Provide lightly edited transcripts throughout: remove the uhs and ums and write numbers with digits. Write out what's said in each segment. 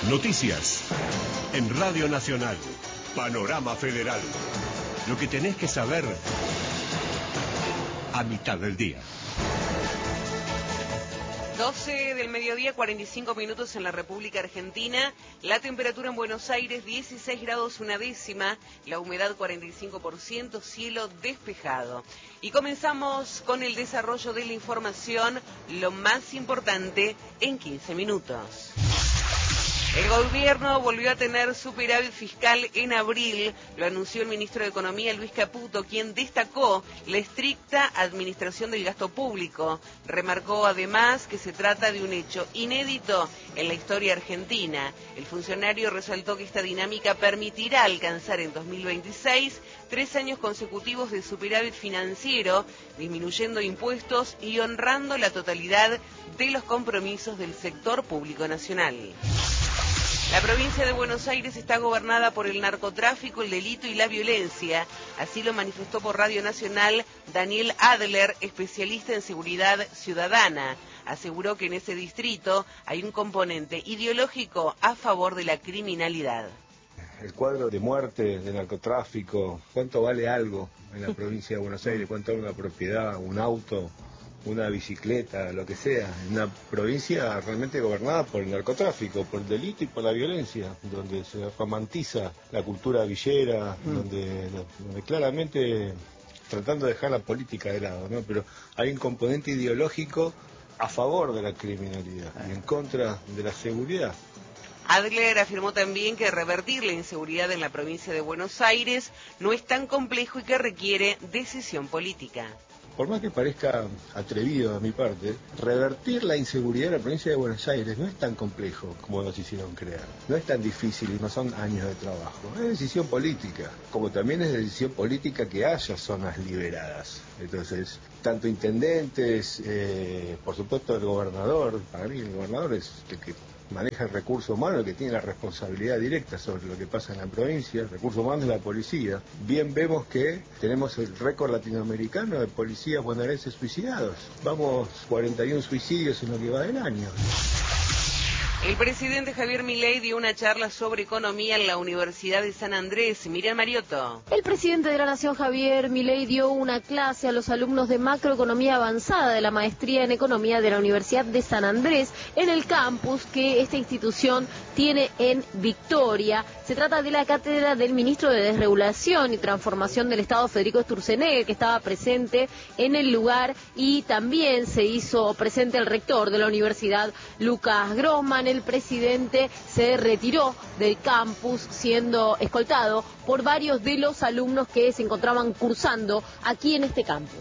Noticias en Radio Nacional. Panorama Federal. Lo que tenés que saber a mitad del día. 12 del mediodía, 45 minutos en la República Argentina. La temperatura en Buenos Aires, 16 grados una décima. La humedad, 45%. Cielo despejado. Y comenzamos con el desarrollo de la información. Lo más importante en 15 minutos. El gobierno volvió a tener superávit fiscal en abril, lo anunció el ministro de Economía, Luis Caputo, quien destacó la estricta administración del gasto público. Remarcó además que se trata de un hecho inédito en la historia argentina. El funcionario resaltó que esta dinámica permitirá alcanzar en 2026 3 años consecutivos de superávit financiero, disminuyendo impuestos y honrando la totalidad de los compromisos del sector público nacional. La provincia de Buenos Aires está gobernada por el narcotráfico, el delito y la violencia. Así lo manifestó por Radio Nacional Daniel Adler, especialista en seguridad ciudadana. Aseguró que en ese distrito hay un componente ideológico a favor de la criminalidad. El cuadro de muerte, de narcotráfico, ¿cuánto vale algo en la provincia de Buenos Aires? ¿Cuánto vale una propiedad, un auto, una bicicleta, lo que sea? Una provincia realmente gobernada por el narcotráfico, por el delito y por la violencia, donde se romantiza la cultura villera, donde claramente tratando de dejar la política de lado, ¿no? Pero hay un componente ideológico a favor de la criminalidad y en contra de la seguridad. Adler afirmó también que revertir la inseguridad en la provincia de Buenos Aires no es tan complejo y que requiere decisión política. Por más que parezca atrevido a mi parte, revertir la inseguridad en la provincia de Buenos Aires no es tan complejo como nos hicieron creer. No es tan difícil y no son años de trabajo. Es decisión política, como también es decisión política que haya zonas liberadas. Entonces, tanto intendentes, por supuesto el gobernador, para mí el gobernador es el que maneja el recurso humano, el que tiene la responsabilidad directa sobre lo que pasa en la provincia. El recurso humano es la policía. Bien vemos que tenemos el récord latinoamericano de policías bonaerenses suicidados. Vamos 41 suicidios en lo que va del año. El presidente Javier Milei dio una charla sobre economía en la Universidad de San Andrés. Miriam Mariotto. El presidente de la Nación, Javier Milei, dio una clase a los alumnos de macroeconomía avanzada de la maestría en economía de la Universidad de San Andrés en el campus que esta institución tiene en Victoria. Se trata de la cátedra del ministro de Desregulación y Transformación del Estado, Federico Sturzenegger, que estaba presente en el lugar, y también se hizo presente el rector de la universidad, Lucas Grossman. El presidente se retiró del campus siendo escoltado por varios de los alumnos que se encontraban cursando aquí en este campus.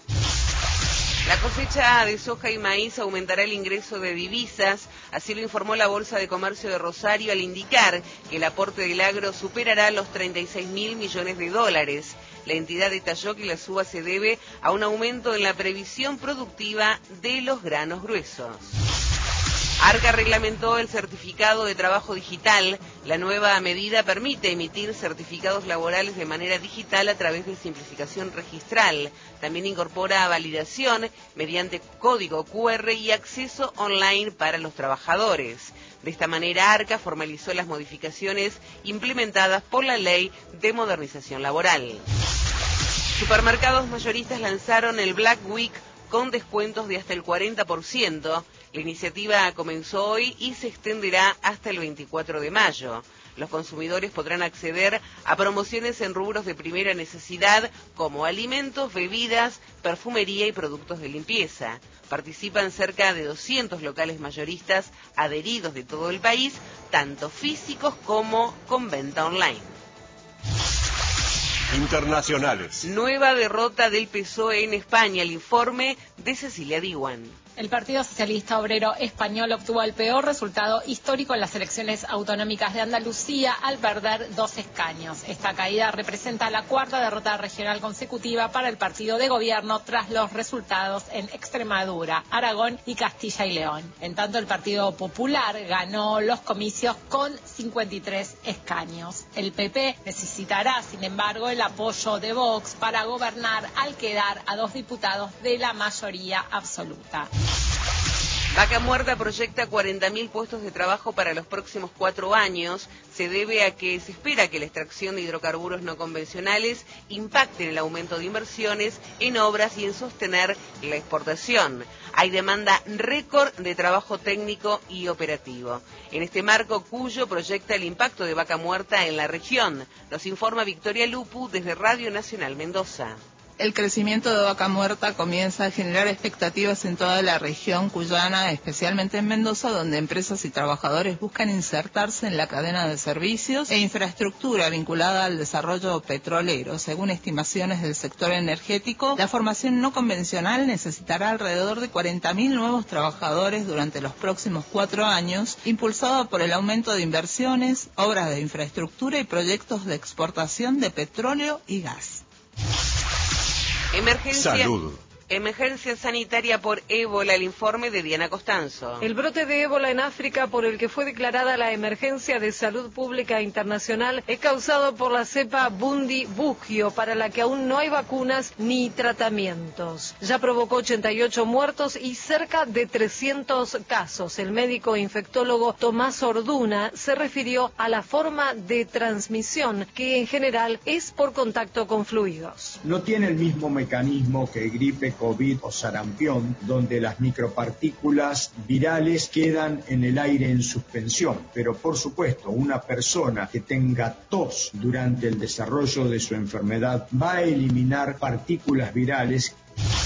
La cosecha de soja y maíz aumentará el ingreso de divisas, así lo informó la Bolsa de Comercio de Rosario al indicar que el aporte del agro superará los 36.000 millones de dólares. La entidad detalló que la suba se debe a un aumento en la previsión productiva de los granos gruesos. Arca reglamentó el certificado de trabajo digital. La nueva medida permite emitir certificados laborales de manera digital a través de simplificación registral. También incorpora validación mediante código QR y acceso online para los trabajadores. De esta manera, Arca formalizó las modificaciones implementadas por la Ley de Modernización Laboral. Supermercados mayoristas lanzaron el Black Week con descuentos de hasta el 40%. La iniciativa comenzó hoy y se extenderá hasta el 24 de mayo. Los consumidores podrán acceder a promociones en rubros de primera necesidad como alimentos, bebidas, perfumería y productos de limpieza. Participan cerca de 200 locales mayoristas adheridos de todo el país, tanto físicos como con venta online. Internacionales. Nueva derrota del PSOE en España. El informe de Cecilia Diwan. El Partido Socialista Obrero Español obtuvo el peor resultado histórico en las elecciones autonómicas de Andalucía al perder 2 escaños. Esta caída representa la 4ª derrota regional consecutiva para el partido de gobierno tras los resultados en Extremadura, Aragón y Castilla y León. En tanto, el Partido Popular ganó los comicios con 53 escaños. El PP necesitará, sin embargo, el apoyo de Vox para gobernar al quedar a 2 diputados de la mayoría absoluta. Vaca Muerta proyecta 40.000 puestos de trabajo para los próximos 4 años. Se debe a que se espera que la extracción de hidrocarburos no convencionales impacte en el aumento de inversiones en obras y en sostener la exportación. Hay demanda récord de trabajo técnico y operativo. En este marco, Cuyo proyecta el impacto de Vaca Muerta en la región. Nos informa Victoria Lupu desde Radio Nacional Mendoza. El crecimiento de Vaca Muerta comienza a generar expectativas en toda la región cuyana, especialmente en Mendoza, donde empresas y trabajadores buscan insertarse en la cadena de servicios e infraestructura vinculada al desarrollo petrolero. Según estimaciones del sector energético, la formación no convencional necesitará alrededor de 40.000 nuevos trabajadores durante los próximos 4 años, impulsada por el aumento de inversiones, obras de infraestructura y proyectos de exportación de petróleo y gas. Emergencia sanitaria por ébola, el informe de Diana Costanzo. El brote de ébola en África, por el que fue declarada la emergencia de salud pública internacional, es causado por la cepa Bundibugyo, para la que aún no hay vacunas ni tratamientos. Ya provocó 88 muertos y cerca de 300 casos. El médico infectólogo Tomás Orduna se refirió a la forma de transmisión, que en general es por contacto con fluidos. No tiene el mismo mecanismo que gripe, COVID o sarampión, donde las micropartículas virales quedan en el aire en suspensión. Pero por supuesto, una persona que tenga tos durante el desarrollo de su enfermedad va a eliminar partículas virales.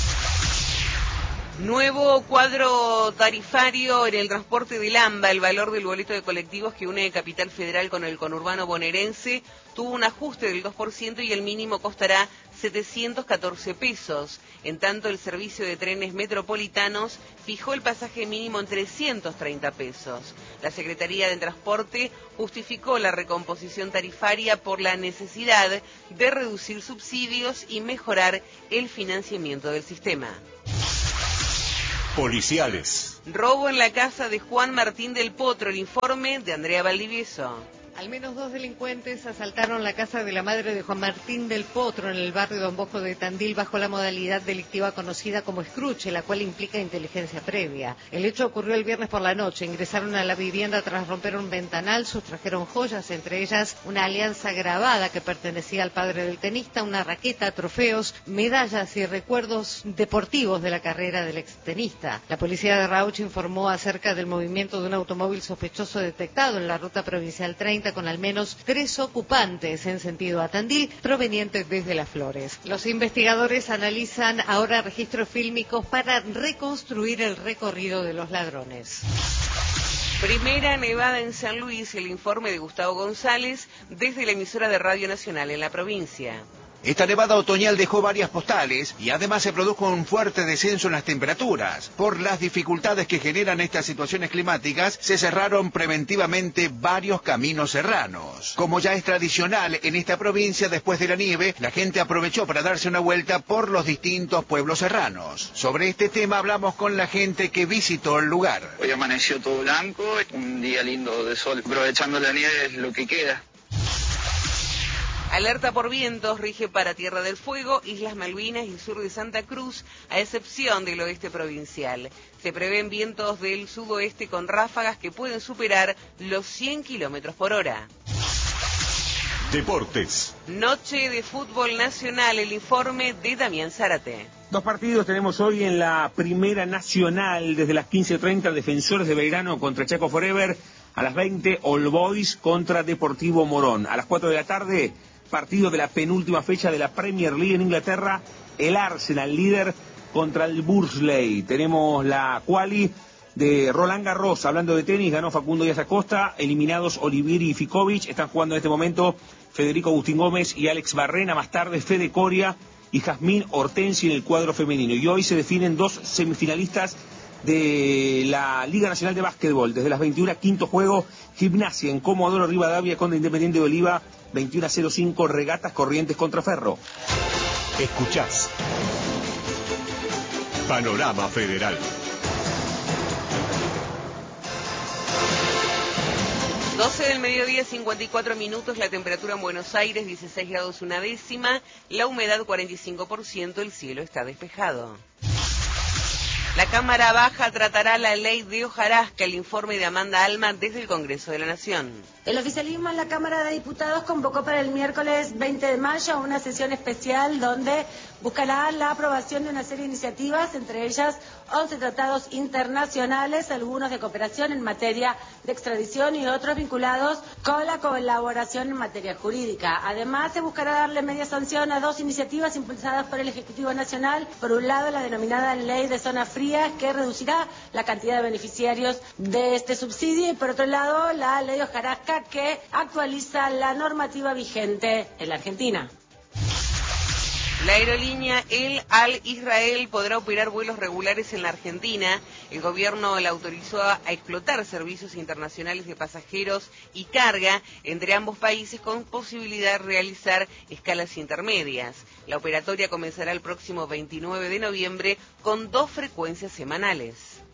Nuevo cuadro tarifario en el transporte del AMBA. El valor del boleto de colectivos que une Capital Federal con el conurbano bonaerense tuvo un ajuste del 2% y el mínimo costará 714 pesos. En tanto, el servicio de trenes metropolitanos fijó el pasaje mínimo en 330 pesos. La Secretaría de Transporte justificó la recomposición tarifaria por la necesidad de reducir subsidios y mejorar el financiamiento del sistema. Policiales. Robo en la casa de Juan Martín del Potro, el informe de Andrea Valdivieso. Al menos 2 delincuentes asaltaron la casa de la madre de Juan Martín del Potro en el barrio Don Bosco de Tandil bajo la modalidad delictiva conocida como escruche, la cual implica inteligencia previa. El hecho ocurrió el viernes por la noche. Ingresaron a la vivienda tras romper un ventanal, sustrajeron joyas, entre ellas una alianza grabada que pertenecía al padre del tenista, una raqueta, trofeos, medallas y recuerdos deportivos de la carrera del extenista. La policía de Rauch informó acerca del movimiento de un automóvil sospechoso detectado en la ruta provincial 30 con al menos 3 ocupantes en sentido a Tandil, provenientes desde Las Flores. Los investigadores analizan ahora registros fílmicos para reconstruir el recorrido de los ladrones. Primera nevada en San Luis, el informe de Gustavo González desde la emisora de Radio Nacional en la provincia. Esta nevada otoñal dejó varias postales y además se produjo un fuerte descenso en las temperaturas. Por las dificultades que generan estas situaciones climáticas, se cerraron preventivamente varios caminos serranos. Como ya es tradicional en esta provincia, después de la nieve, la gente aprovechó para darse una vuelta por los distintos pueblos serranos. Sobre este tema hablamos con la gente que visitó el lugar. Hoy amaneció todo blanco, un día lindo de sol. Aprovechando la nieve es lo que queda. Alerta por vientos rige para Tierra del Fuego, Islas Malvinas y sur de Santa Cruz, a excepción del oeste provincial. Se prevén vientos del sudoeste con ráfagas que pueden superar los 100 kilómetros por hora. Deportes. Noche de fútbol nacional, el informe de Damián Zárate. 2 partidos tenemos hoy en la Primera Nacional, desde las 15:30, Defensores de Belgrano contra Chaco Forever, a las 20, All Boys contra Deportivo Morón. A las 4 de la tarde, partido de la penúltima fecha de la Premier League en Inglaterra, el Arsenal líder contra el Bursley. Tenemos la quali de Roland Garros, hablando de tenis, ganó Facundo Díaz Acosta, eliminados Olivieri y Ficovich, están jugando en este momento Federico Agustín Gómez y Alex Barrena, más tarde Fede Coria y Jazmín Hortensi en el cuadro femenino. Y hoy se definen 2 semifinalistas de la Liga Nacional de Básquetbol. Desde las 21, quinto juego, Gimnasia en Comodoro Rivadavia contra Independiente de Oliva, 21:05, Regatas Corrientes contra Ferro. Escuchás Panorama Federal. 12 del mediodía, 54 minutos, la temperatura en Buenos Aires, 16 grados 1 décima, la humedad 45%, el cielo está despejado. La Cámara Baja tratará la ley de hojarasca, el informe de Amanda Alma desde el Congreso de la Nación. El oficialismo en la Cámara de Diputados convocó para el miércoles 20 de mayo una sesión especial donde buscará la aprobación de una serie de iniciativas, entre ellas 11 tratados internacionales, algunos de cooperación en materia de extradición y otros vinculados con la colaboración en materia jurídica. Además, se buscará darle media sanción a 2 iniciativas impulsadas por el Ejecutivo Nacional. Por un lado, la denominada Ley de Zonas Frías, que reducirá la cantidad de beneficiarios de este subsidio, y por otro lado, la Ley de hojarasca, que actualiza la normativa vigente en la Argentina. La aerolínea El Al Israel podrá operar vuelos regulares en la Argentina. El gobierno la autorizó a explotar servicios internacionales de pasajeros y carga entre ambos países con posibilidad de realizar escalas intermedias. La operatoria comenzará el próximo 29 de noviembre con 2 frecuencias semanales.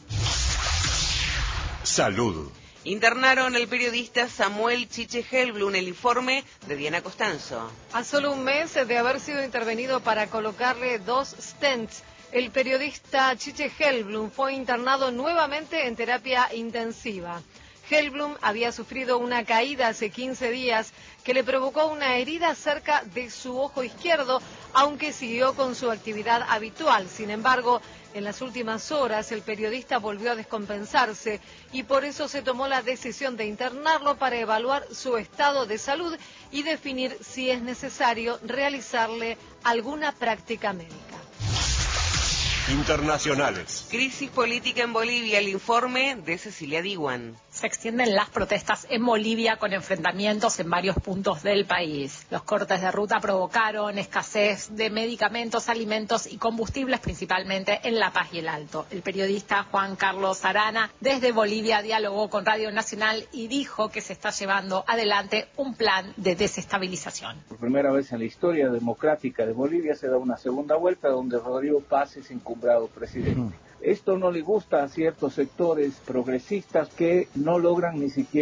Salud. Internaron al periodista Samuel Chiche Helblum, el informe de Diana Costanzo. A solo un mes de haber sido intervenido para colocarle 2 stents, el periodista Chiche Helblum fue internado nuevamente en terapia intensiva. Helblum había sufrido una caída hace 15 días que le provocó una herida cerca de su ojo izquierdo, aunque siguió con su actividad habitual. Sin embargo, en las últimas horas el periodista volvió a descompensarse y por eso se tomó la decisión de internarlo para evaluar su estado de salud y definir si es necesario realizarle alguna práctica médica. Internacionales. Crisis política en Bolivia, el informe de Cecilia Diwan. Se extienden las protestas en Bolivia con enfrentamientos en varios puntos del país. Los cortes de ruta provocaron escasez de medicamentos, alimentos y combustibles, principalmente en La Paz y el Alto. El periodista Juan Carlos Arana desde Bolivia dialogó con Radio Nacional y dijo que se está llevando adelante un plan de desestabilización. Por primera vez en la historia democrática de Bolivia se da una segunda vuelta donde Rodrigo Paz es encumbrado presidente. Esto no le gusta a ciertos sectores progresistas que no logran ni siquiera